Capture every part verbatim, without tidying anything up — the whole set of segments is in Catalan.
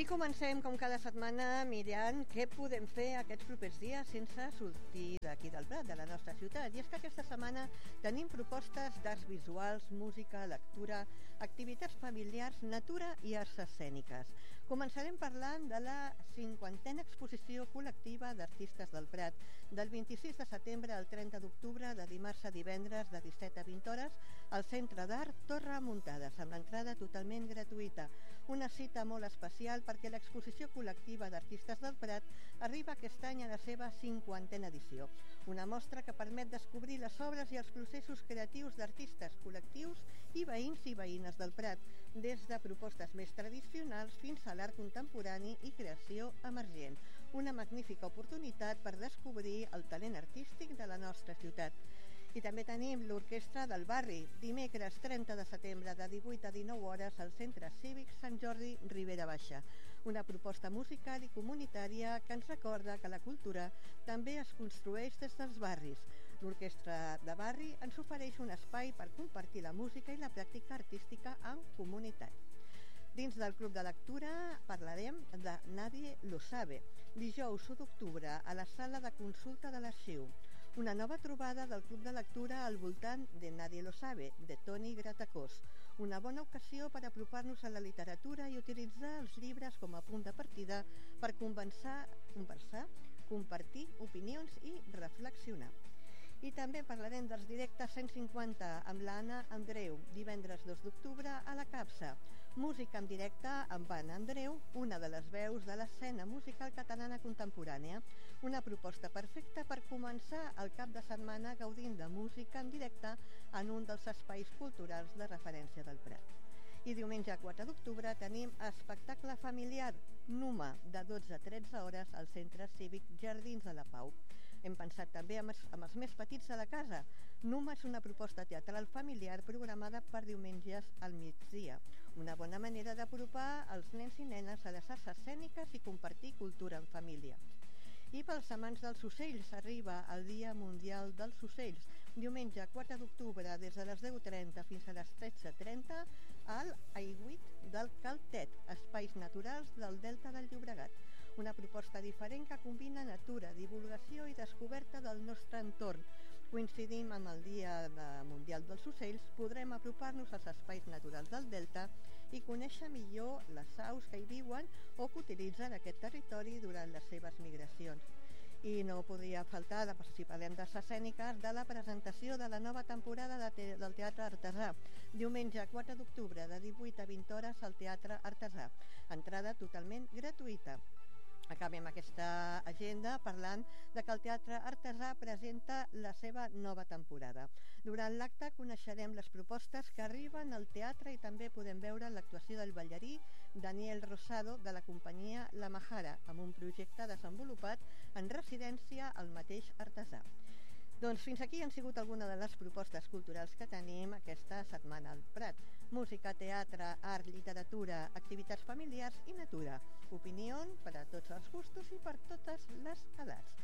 comencem, com cada setmana, mirant què podem fer aquests propers dies sense sortir d'aquí del Prat, de la nostra ciutat. I és que aquesta setmana tenim propostes d'arts visuals, música, lectura, activitats familiars, natura i arts escèniques. Començarem parlant de la cinquantena exposició col·lectiva d'artistes del Prat, del vint-i-sis de setembre al trenta d'octubre, de dimarts a divendres, de disset a vint hores, al Centre d'Art Torre Muntades, amb l'entrada totalment gratuïta. Una cita molt especial perquè l'exposició col·lectiva d'artistes del Prat arriba aquest any a la seva cinquantena edició. Una mostra que permet descobrir les obres i els processos creatius d'artistes col·lectius i veïns i veïnes del Prat, des de propostes més tradicionals fins a l'art contemporani i creació emergent. Una magnífica oportunitat per descobrir el talent artístic de la nostra ciutat. I també tenim l'Orquestra del Barri, dimecres trenta de setembre de divuit a dinou hores al Centre Cívic Sant Jordi Ribera Baixa. Una proposta musical i comunitària que ens recorda que la cultura també es construeix des dels barris. L'Orquestra de Barri ens ofereix un espai per compartir la música i la pràctica artística en comunitat. Dins del Club de Lectura parlarem de Nadie lo sabe, dijous u d'octubre a la sala de consulta de l'Arxiu. Una nova trobada del Club de Lectura al voltant de Nadie lo sabe, de Toni Gratacós. Una bona ocasió per apropar-nos a la literatura i utilitzar els llibres com a punt de partida per conversar, conversar, compartir opinions i reflexionar. I també parlarem dels directes cent cinquanta amb l'Anna Andreu, divendres dos d'octubre a la Capsa. Música en directe amb Anna Andreu, una de les veus de l'escena musical catalana contemporània. Una proposta perfecta per començar el cap de setmana gaudint de música en directe en un dels espais culturals de referència del Prat. I diumenge quatre d'octubre tenim espectacle familiar Numa, de dotze a tretze hores al Centre Cívic Jardins de la Pau. Hem pensat també amb els, amb els més petits de la casa. Numa és una proposta teatral familiar programada per diumenges al migdia. Una bona manera d'apropar els nens i nenes a les arts escèniques i compartir cultura en família. I pels amants dels ocells arriba el Dia Mundial dels Ocells, diumenge quatre d'octubre des de les deu trenta fins a les tretze trenta al Aigüit del Caltet, espais naturals del Delta del Llobregat. Una proposta diferent que combina natura, divulgació i descoberta del nostre entorn. Coincidim amb el Dia Mundial dels Ocells, podrem apropar-nos als espais naturals del Delta i conèixer millor les aus que hi viuen o que utilitzen aquest territori durant les seves migracions. I no podria faltar, si parlem d'arts escèniques, de la presentació de la nova temporada de te del Teatre Artesà. Diumenge quatre d'octubre de divuit a vint hores al Teatre Artesà. Entrada totalment gratuïta. Acabem aquesta agenda parlant de que el Teatre Artesà presenta la seva nova temporada. Durant l'acte coneixerem les propostes que arriben al teatre i també podem veure l'actuació del ballarí Daniel Rosado de la companyia La Majara, amb un projecte desenvolupat en residència al mateix Artesà. Doncs fins aquí han sigut alguna de les propostes culturals que tenim aquesta setmana al Prat. Música, teatre, art, literatura, activitats familiars i natura. Opinió per a tots els gustos i per totes les edats.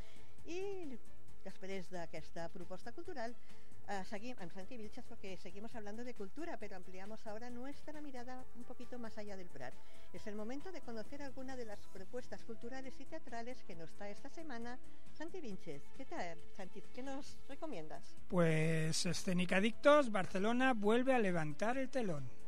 I després d'aquesta proposta cultural eh, seguim amb Santi Vilches porque seguimos hablando de cultura, pero ampliamos ahora nuestra mirada un poquito más allá del Prat. Es el momento de conocer alguna de las propuestas culturales y teatrales que nos trae esta semana Santi Vilches. ¿Qué tal, Santi? ¿Qué nos recomiendas? Pues Escénica Adictos, Barcelona vuelve a levantar el telón.